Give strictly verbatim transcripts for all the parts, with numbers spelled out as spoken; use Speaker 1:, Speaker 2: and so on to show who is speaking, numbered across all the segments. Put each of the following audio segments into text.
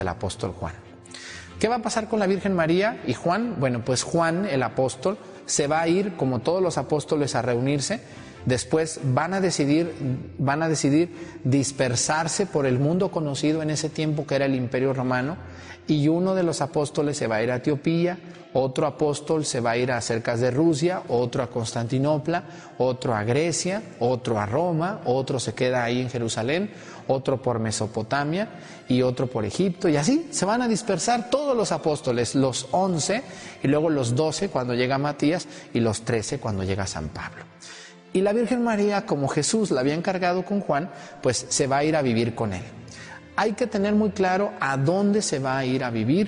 Speaker 1: del apóstol Juan. ¿Qué va a pasar con la Virgen María y Juan? Bueno, pues Juan, el apóstol, se va a ir, como todos los apóstoles, a reunirse. Después van a decidir, van a decidir dispersarse por el mundo conocido en ese tiempo, que era el Imperio Romano, y uno de los apóstoles se va a ir a Etiopía, otro apóstol se va a ir a cerca de Rusia, otro a Constantinopla, otro a Grecia, otro a Roma, otro se queda ahí en Jerusalén, otro por Mesopotamia y otro por Egipto, y así se van a dispersar todos los apóstoles, los once, y luego los doce cuando llega Matías, y los trece cuando llega San Pablo. Y la Virgen María, como Jesús la había encargado con Juan, pues se va a ir a vivir con él. Hay que tener muy claro a dónde se va a ir a vivir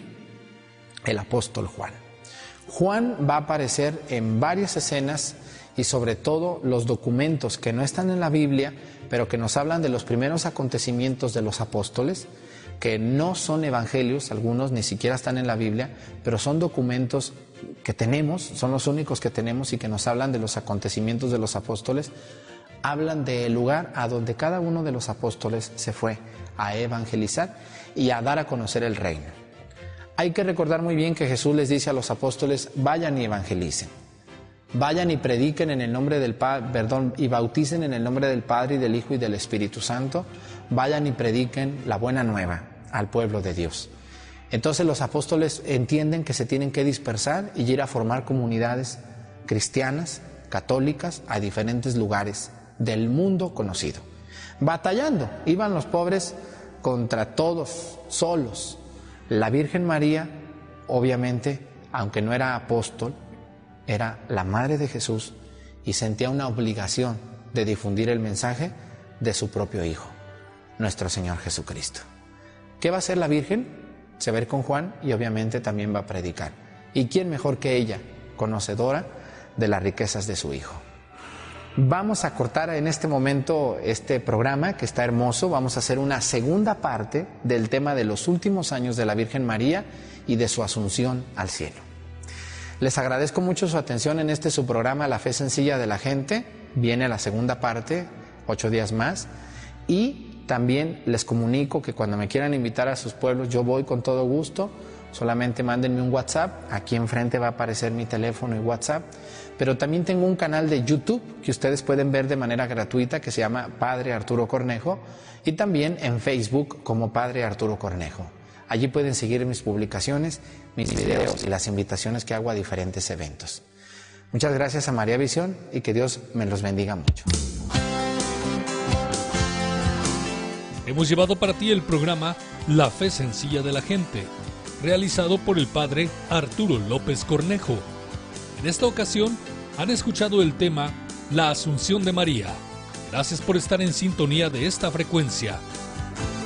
Speaker 1: el apóstol Juan. Juan va a aparecer en varias escenas, y sobre todo los documentos que no están en la Biblia, pero que nos hablan de los primeros acontecimientos de los apóstoles, que no son evangelios, algunos ni siquiera están en la Biblia, pero son documentos que tenemos, son los únicos que tenemos y que nos hablan de los acontecimientos de los apóstoles. Hablan del lugar a donde cada uno de los apóstoles se fue a evangelizar y a dar a conocer el reino. Hay que recordar muy bien que Jesús les dice a los apóstoles: vayan y evangelicen, vayan y prediquen en el nombre del Padre, perdón, y bauticen en el nombre del Padre y del Hijo y del Espíritu Santo, vayan y prediquen la buena nueva al pueblo de Dios. Entonces los apóstoles entienden que se tienen que dispersar y ir a formar comunidades cristianas, católicas, a diferentes lugares del mundo conocido. Batallando, iban los pobres contra todos, solos. La Virgen María, obviamente, aunque no era apóstol, era la madre de Jesús y sentía una obligación de difundir el mensaje de su propio Hijo, nuestro Señor Jesucristo. ¿Qué va a hacer la Virgen? Se va a ir con Juan y obviamente también va a predicar. ¿Y quién mejor que ella, conocedora de las riquezas de su Hijo? Vamos a cortar en este momento este programa que está hermoso. Vamos a hacer una segunda parte del tema de los últimos años de la Virgen María y de su asunción al cielo. Les agradezco mucho su atención en este su programa La Fe Sencilla de la Gente. Viene la segunda parte, ocho días más, y también les comunico que cuando me quieran invitar a sus pueblos, yo voy con todo gusto. Solamente mándenme un WhatsApp, aquí enfrente va a aparecer mi teléfono y WhatsApp, pero también tengo un canal de YouTube que ustedes pueden ver de manera gratuita que se llama Padre Arturo Cornejo, y también en Facebook como Padre Arturo Cornejo. Allí pueden seguir mis publicaciones, mis videos y las invitaciones que hago a diferentes eventos. Muchas gracias a María Visión y que Dios me los bendiga mucho.
Speaker 2: Hemos llevado para ti el programa La Fe Sencilla de la Gente, realizado por el Padre Arturo López Cornejo. En esta ocasión han escuchado el tema La Asunción de María. Gracias por estar en sintonía de esta frecuencia.